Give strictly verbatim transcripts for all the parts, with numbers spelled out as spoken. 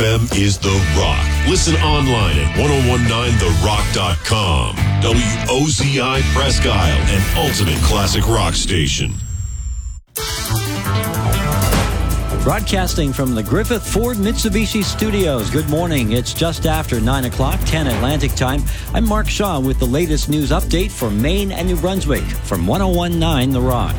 M is The Rock. Listen online at ten nineteen the rock dot com. W O Z I Presque Isle, an ultimate classic rock station. Broadcasting from the Griffith Ford Mitsubishi Studios. Good morning. It's just after nine o'clock, ten Atlantic time. I'm Mark Shaw with the latest news update for Maine and New Brunswick from ten nineteen The Rock.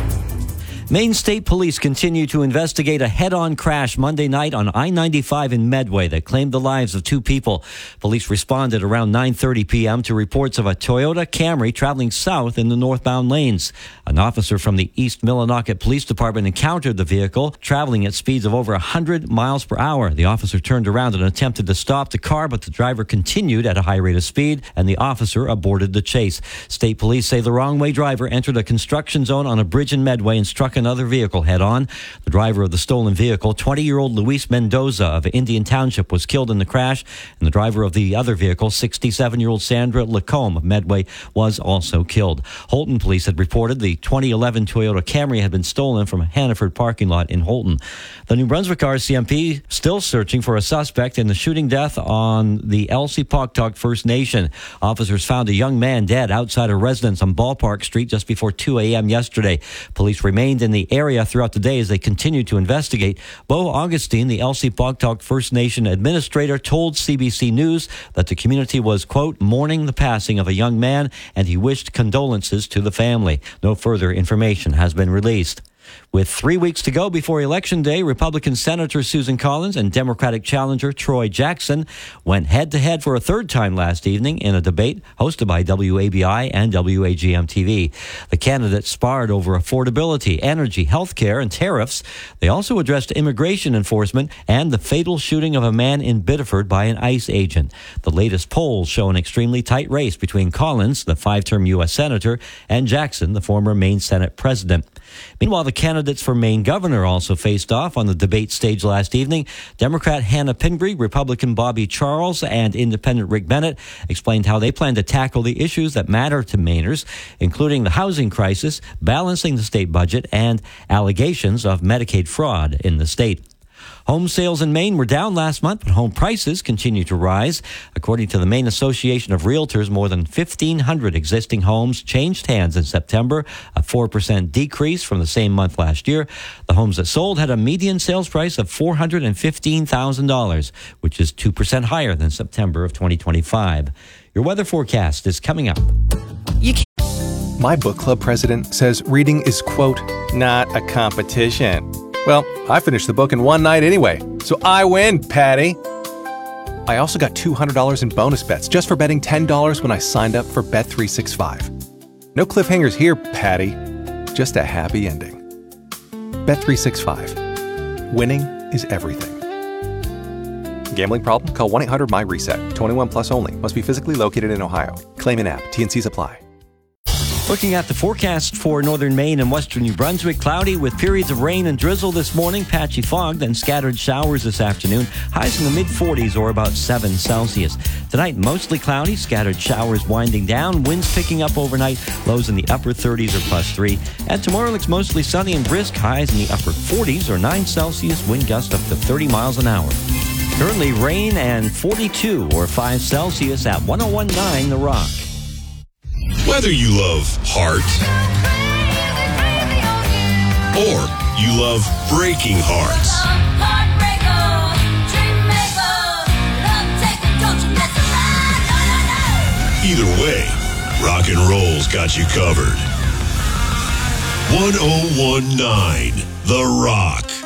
Maine State Police continue to investigate a head-on crash Monday night on I ninety-five in Medway that claimed the lives of two people. Police responded around nine thirty p.m. to reports of a Toyota Camry traveling south in the northbound lanes. An officer from the East Millinocket Police Department encountered the vehicle traveling at speeds of over one hundred miles per hour. The officer turned around and attempted to stop the car, but the driver continued at a high rate of speed, and the officer aborted the chase. State Police say the wrong-way driver entered a construction zone on a bridge in Medway and struck another vehicle head-on. The driver of the stolen vehicle, twenty-year-old Luis Mendoza of Indian Township, was killed in the crash, and the driver of the other vehicle, sixty-seven-year-old Sandra Lacombe of Medway, was also killed. Holton police had reported the twenty eleven Toyota Camry had been stolen from a Hannaford parking lot in Holton. The New Brunswick R C M P still searching for a suspect in the shooting death on the Elsipogtog First Nation. Officers found a young man dead outside a residence on Ballpark Street just before two a.m. yesterday. Police remained in the area throughout the day as they continued to investigate. Bo Augustine, the Elsipogtog First Nation administrator, told C B C News that the community was, quote, mourning the passing of a young man, and he wished condolences to the family. No further information has been released. With three weeks to go before Election Day, Republican Senator Susan Collins and Democratic challenger Troy Jackson went head-to-head for a third time last evening in a debate hosted by W A B I and W A G M T V. The candidates sparred over affordability, energy, health care, and tariffs. They also addressed immigration enforcement and the fatal shooting of a man in Biddeford by an ICE agent. The latest polls show an extremely tight race between Collins, the five-term U S Senator, and Jackson, the former Maine Senate President. Meanwhile, the candidates for Maine governor also faced off on the debate stage last evening. Democrat Hannah Pingree, Republican Bobby Charles, and Independent Rick Bennett explained how they plan to tackle the issues that matter to Mainers, including the housing crisis, balancing the state budget, and allegations of Medicaid fraud in the state. Home sales in Maine were down last month, but home prices continue to rise. According to the Maine Association of Realtors, more than fifteen hundred existing homes changed hands in September, a four percent decrease from the same month last year. The homes that sold had a median sales price of four hundred fifteen thousand dollars, which is two percent higher than September of twenty twenty-five. Your weather forecast is coming up. You can- My book club president says reading is, quote, not a competition. Well, I finished the book in one night anyway, so I win, Patty. I also got two hundred dollars in bonus bets just for betting ten dollars when I signed up for Bet three sixty-five. No cliffhangers here, Patty. Just a happy ending. Bet three sixty-five. Winning is everything. Gambling problem? Call one eight hundred M Y reset. twenty-one plus only. Must be physically located in Ohio. Claim in app. T and C's apply. Looking at the forecast for northern Maine and western New Brunswick, cloudy with periods of rain and drizzle this morning, patchy fog, then scattered showers this afternoon. Highs in the mid forties or about seven Celsius. Tonight, mostly cloudy, scattered showers winding down, winds picking up overnight, lows in the upper thirties or plus three. And tomorrow looks mostly sunny and brisk, highs in the upper forties or nine Celsius, wind gusts up to thirty miles an hour. Currently rain and forty-two or five Celsius at ten nineteen The Rock. Whether you love heart or you love breaking hearts, either way, rock and roll's got you covered. ten nineteen The Rock.